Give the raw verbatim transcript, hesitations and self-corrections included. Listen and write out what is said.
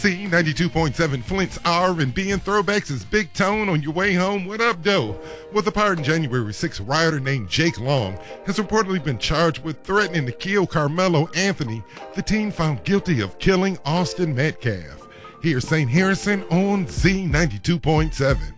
Z ninety-two point seven Flint's R and B and Throwbacks is Big Tone on your way home. What up, though? With a pardon, January sixth rioter named Jake Long has reportedly been charged with threatening to kill Carmelo Anthony, the teen found guilty of killing Austin Metcalf. Here's Saint Harrison on Z ninety-two point seven.